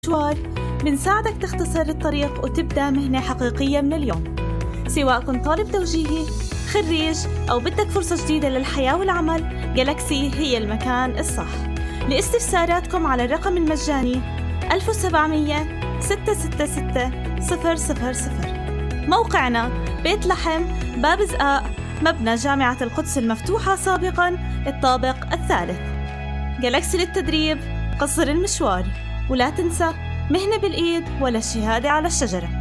مشوار بنساعدك تختصر الطريق وتبدأ مهنة حقيقية من اليوم. سواء كنت طالب توجيهي، خريج، أو بدك فرصة جديدة للحياة والعمل، جالاكسي هي المكان الصح. لاستفساراتكم على الرقم المجاني 1700-666-000. موقعنا بيت لحم، باب زقاق، مبنى جامعة القدس المفتوحة سابقاً، الطابق الثالث. جالاكسي للتدريب، قصر المشوار. ولا تنسى، مهنة بالإيد ولا شهادة على الشجرة.